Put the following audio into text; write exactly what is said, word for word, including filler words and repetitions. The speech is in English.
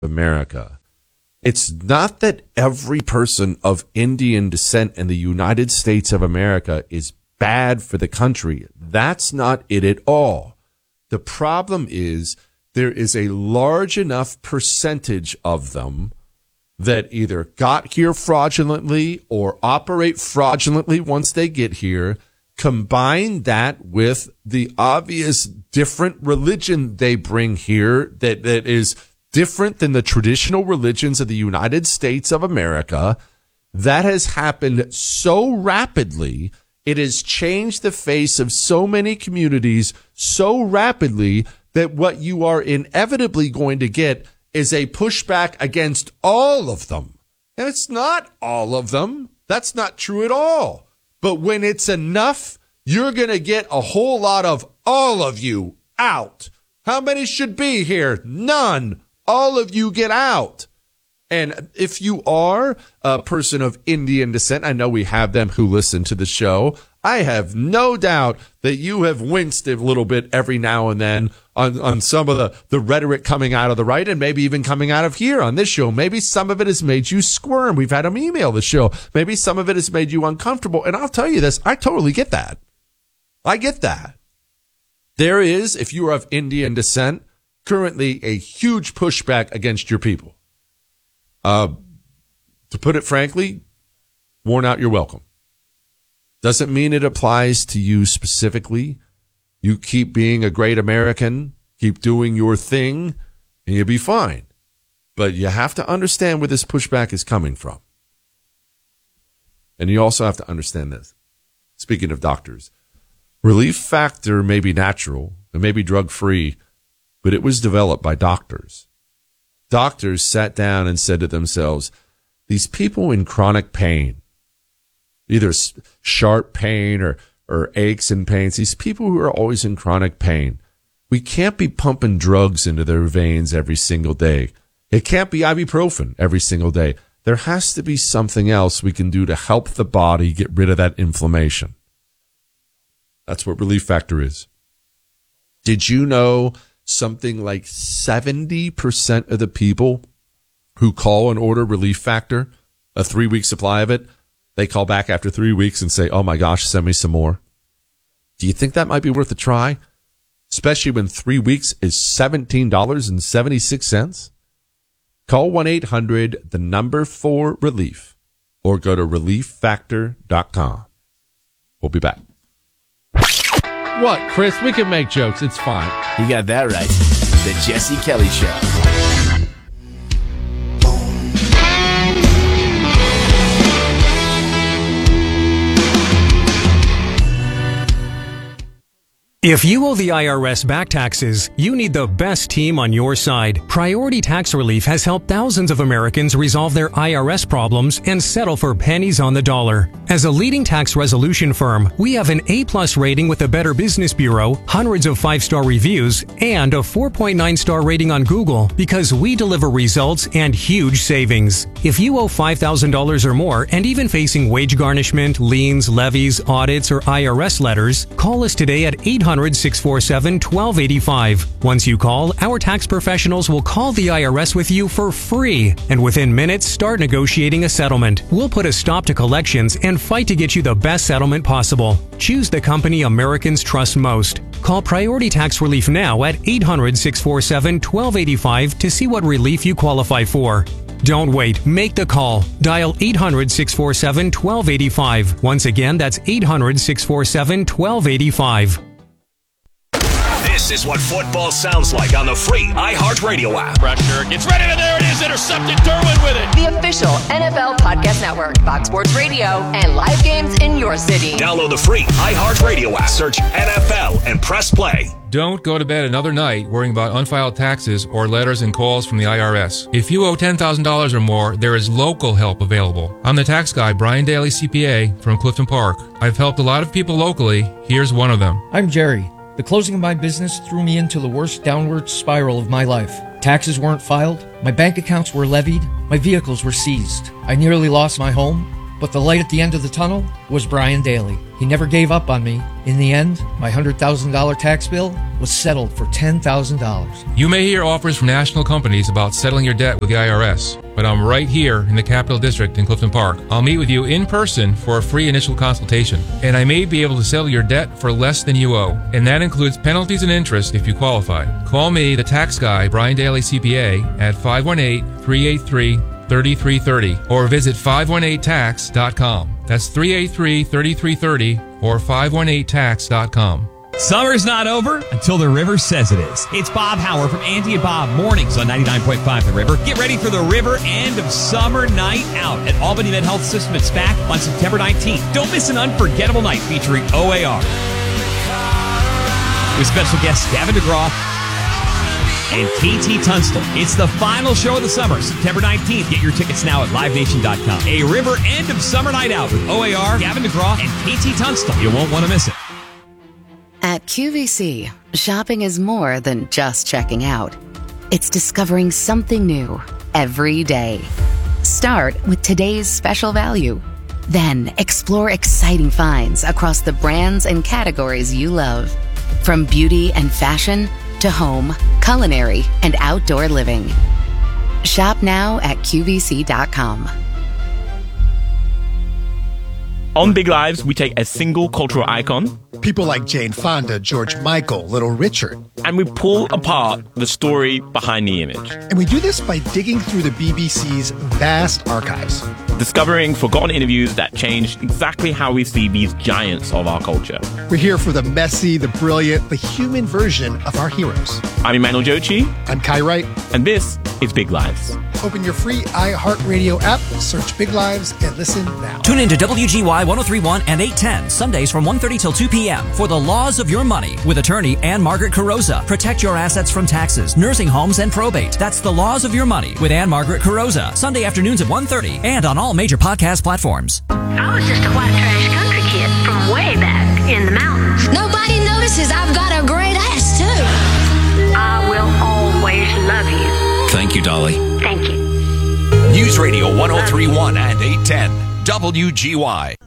America. It's not that every person of Indian descent in the United States of America is bad for the country. That's not it at all. The problem is there is a large enough percentage of them that either got here fraudulently or operate fraudulently once they get here. Combine that with the obvious different religion they bring here that, that is different than the traditional religions of the United States of America. That has happened so rapidly. It has changed the face of so many communities so rapidly that what you are inevitably going to get is a pushback against all of them. And it's not all of them. That's not true at all. But when it's enough, you're going to get a whole lot of all of you out. How many should be here? None. All of you get out. And if you are a person of Indian descent, I know we have them who listen to the show. I have no doubt that you have winced a little bit every now and then on, on some of the, the rhetoric coming out of the right and maybe even coming out of here on this show. Maybe some of it has made you squirm. We've had them email the show. Maybe some of it has made you uncomfortable. And I'll tell you this, I totally get that. I get that. There is, if you are of Indian descent, currently a huge pushback against your people. Uh, to put it frankly, worn out, you're welcome. Doesn't mean it applies to you specifically. You keep being a great American, keep doing your thing, and you'll be fine. But you have to understand where this pushback is coming from. And you also have to understand this. Speaking of doctors, Relief Factor may be natural, it may be drug-free, but it was developed by doctors. Doctors sat down and said to themselves, these people in chronic pain, either sharp pain or, or aches and pains, these people who are always in chronic pain, we can't be pumping drugs into their veins every single day. It can't be ibuprofen every single day. There has to be something else we can do to help the body get rid of that inflammation. That's what Relief Factor is. Did you know something like seventy percent of the people who call and order Relief Factor, a three-week supply of it, they call back after three weeks and say, oh my gosh, send me some more? Do you think that might be worth a try? Especially when three weeks is seventeen dollars and seventy-six cents? Call one eight hundred, the number four relief, or go to relief factor dot com. We'll be back. What, Chris? We can make jokes. It's fine. You got that right. The Jesse Kelly Show. If you owe the I R S back taxes, you need the best team on your side. Priority Tax Relief has helped thousands of Americans resolve their I R S problems and settle for pennies on the dollar. As a leading tax resolution firm, we have an A-plus rating with the Better Business Bureau, hundreds of five-star reviews, and a four point nine star rating on Google because we deliver results and huge savings. If you owe five thousand dollars or more and even facing wage garnishment, liens, levies, audits, or I R S letters, call us today at eight hundred, six four seven, one two eight five. Once you call, our tax professionals will call the I R S with you for free, and within minutes start negotiating a settlement. We'll put a stop to collections and fight to get you the best settlement possible. Choose the company Americans trust most. Call Priority Tax Relief now at eight hundred, six four seven, one two eight five to see what relief you qualify for. Don't wait. Make the call. Dial eight hundred, six four seven, one two eight five. Once again, that's eight hundred, six four seven, one two eight five. This is what football sounds like on the free iHeartRadio app. Pressure gets ready, and there it is, intercepted. Derwin with it. The official N F L Podcast Network, Fox Sports Radio, and live games in your city. Download the free iHeartRadio app. Search N F L and press play. Don't go to bed another night worrying about unfiled taxes or letters and calls from the I R S. If you owe ten thousand dollars or more, there is local help available. I'm the tax guy, Brian Daly, C P A, from Clifton Park. I've helped a lot of people locally. Here's one of them. I'm Jerry. The closing of my business threw me into the worst downward spiral of my life. Taxes weren't filed, my bank accounts were levied, my vehicles were seized. I nearly lost my home, But the light at the end of the tunnel was Brian Daly. He never gave up on me. In the end, my one hundred thousand dollars tax bill was settled for ten thousand dollars. You may hear offers from national companies about settling your debt with the I R S, but I'm right here in the Capital District in Clifton Park. I'll meet with you in person for a free initial consultation, and I may be able to settle your debt for less than you owe, and that includes penalties and interest if you qualify. Call me, the tax guy, Brian Daly C P A, at five one eight, three eight three, three three three zero or visit five one eight tax dot com. That's three eight three, three three three zero or five one eight tax dot com. Summer's not over until the River says it is. It's Bob Howard from Andy and Bob Mornings on ninety-nine point five The River. Get ready for the River End of Summer Night Out at Albany Med Health System at SPAC on September nineteenth. Don't miss an unforgettable night featuring O A R. With special guests Gavin DeGraw and K T Tunstall. It's the final show of the summer, September nineteenth. Get your tickets now at live nation dot com. A River End of Summer Night Out with O A R, Gavin DeGraw, and K T Tunstall. You won't want to miss it. At Q V C, shopping is more than just checking out. It's discovering something new every day. Start with today's special value. Then explore exciting finds across the brands and categories you love. From beauty and fashion to home, culinary, and outdoor living. Shop now at Q V C dot com. On Big Lives, we take a single cultural icon, people like Jane Fonda, George Michael, Little Richard, and we pull apart the story behind the image. And we do this by digging through the B B C's vast archives, discovering forgotten interviews that changed exactly how we see these giants of our culture. We're here for the messy, the brilliant, the human version of our heroes. I'm Emmanuel Jochi. I'm Kai Wright. And this is Big Lives. Open your free iHeartRadio app, search Big Lives, and listen now. Tune in to W G Y one oh three point one and eight ten, Sundays from one thirty till two p.m. for The Laws of Your Money with attorney Ann Margaret Carrozza. Protect your assets from taxes, nursing homes, and probate. That's The Laws of Your Money with Ann Margaret Carrozza. Sunday afternoons at one thirty and on all major podcast platforms. I was just a white trash country kid from way back in the mountains. Nobody notices I've got a great ass, too. I will always love you. Thank you, Dolly. Thank you. News Radio one oh three point one and eight ten, W G Y.